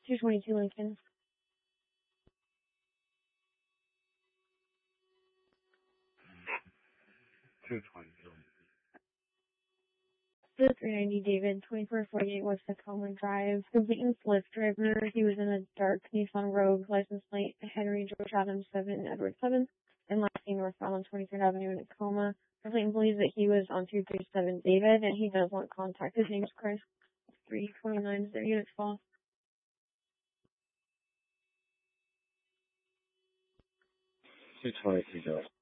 222 Lincoln. 222. The 390 David, 2448 West Tacoma Drive. Complainant Lyft driver. He was in a dark Nissan Rogue, license plate Henry George Adams 7 Edward 7, and last seen northbound on 23rd Avenue in Tacoma. Complainant believes that he was on 237 David, and he does want contact. His name is Chris. 329 is their unit call. 222.